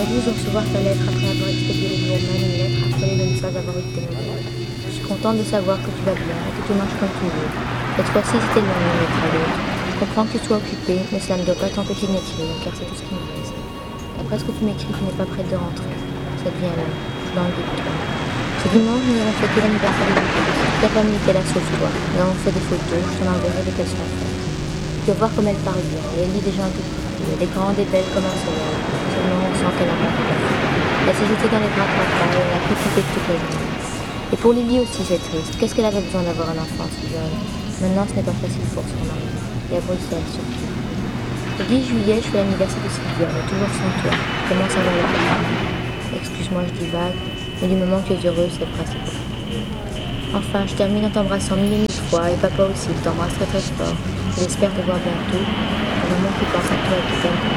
ravie de recevoir ta lettre après avoir expédié le jour même une lettre affolée de ne pas avoir eu de tes nouvelles. Je suis contente de savoir que tu vas bien et que tu marches comme toujours. Cette fois-ci, c'était loin d'une lettre à l'autre. Je comprends que tu sois occupé, mais cela ne doit pas t'empêcher de m'écrire, car c'est tout ce qui me reste. D'après ce que tu m'écris, tu n'es pas prête de rentrer. Ça devient long. Je suis dans le dégoût. Ce dimanche, nous allons fêter l'anniversaire de Lucas. Toute la famille était là sauf toi. Nous avons fait des photos, je t'en enverrai dès qu'elles sont faites. Tu vas voir comme elle parle bien, et elle lit des gens un peu plus vieux. Elle est grande et belle comme un soleil. Seulement, on sent qu'elle n'a pas de peur. Elle s'est jetée dans les bras de papa et elle a profité de toute la journée. Et pour Lily aussi, c'est triste. Qu'est-ce qu'elle avait besoin d'avoir un enfant si jeune? Maintenant, ce n'est pas facile pour son mari. Et à Bruxelles surtout. Le 10 juillet, je fais l'anniversaire de Sylvia, mais toujours sans toi. Comment ça va la famille? Excuse-moi, je divague, mais du moment que tu es heureuse, c'est le principal. Enfin, je termine en t'embrassant mille et mille fois, et papa aussi, il t'embrasse très très fort. J'espère te voir bientôt. Un moment qui pense à toi et qui t'aime.